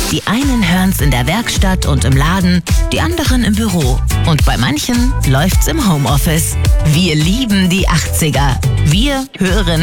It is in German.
Die einen hören's in der Werkstatt und im Laden, die anderen im Büro. Und bei manchen läuft's im Homeoffice. Wir lieben die 80er. Wir hören